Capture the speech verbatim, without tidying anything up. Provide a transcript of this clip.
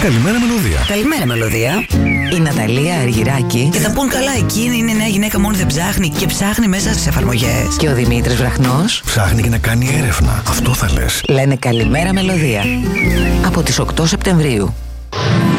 Καλημέρα Μελωδία. Καλημέρα Μελωδία. Η Ναταλία Αργυράκη. Και θα πούν καλά, εκείνη είναι νέα γυναίκα, μόνο δεν ψάχνει και ψάχνει μέσα στις εφαρμογές. Και ο Δημήτρης Βραχνός. Ψάχνει και να κάνει έρευνα. Αυτό θα λες. Λένε καλημέρα Μελωδία. Από τις οκτώ Σεπτεμβρίου.